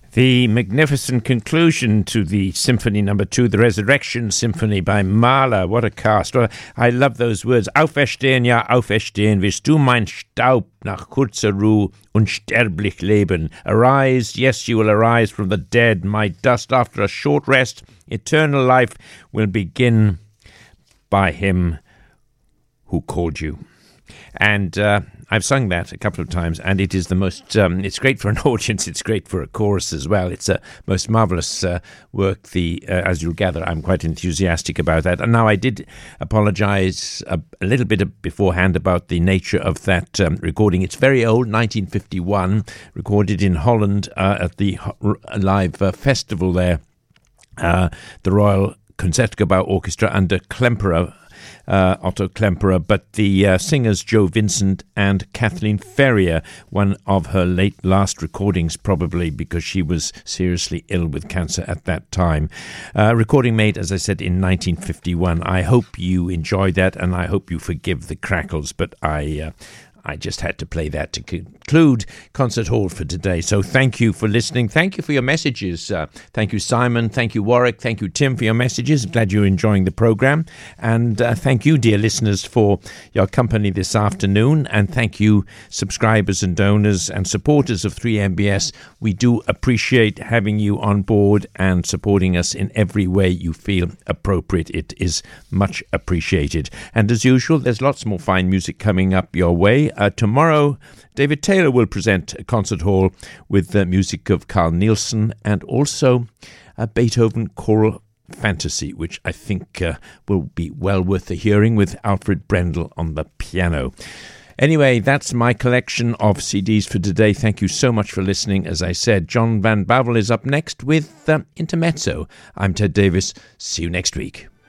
The magnificent conclusion to the Symphony No. 2, the Resurrection Symphony by Mahler. What a cast. I love those words. Auferstehen, ja, auferstehen, wirst du mein Staub nach kurzer Ruhe unsterblich leben. Arise, yes, you will arise from the dead, my dust after a short rest. Eternal life will begin by him who called you. And I've sung that a couple of times, and it is the most, it's great for an audience, it's great for a chorus as well. It's a most marvellous work. As you'll gather, I'm quite enthusiastic about that. And now I did apologise a little bit beforehand about the nature of that recording. It's very old, 1951, recorded in Holland at the live festival there, the Royal Concertgebouw Orchestra under Klemperer, Otto Klemperer, but the singers Joe Vincent and Kathleen Ferrier, one of her last recordings probably because she was seriously ill with cancer at that time. Recording made, as I said, in 1951. I hope you enjoyed that, and I hope you forgive the crackles, but I just had to play that to conclude Concert Hall for today. So thank you for listening. Thank you for your messages. Thank you, Simon. Thank you, Warwick. Thank you, Tim, for your messages. Glad you're enjoying the program. And thank you, dear listeners, for your company this afternoon. And thank you, subscribers and donors and supporters of 3MBS. We do appreciate having you on board and supporting us in every way you feel appropriate. It is much appreciated. And as usual, there's lots more fine music coming up your way. Tomorrow, David Taylor will present a concert hall with the music of Carl Nielsen and also a Beethoven choral fantasy, which I think will be well worth the hearing with Alfred Brendel on the piano. Anyway, that's my collection of CDs for today. Thank you so much for listening. As I said, John Van Bavel is up next with Intermezzo. I'm Ted Davis. See you next week.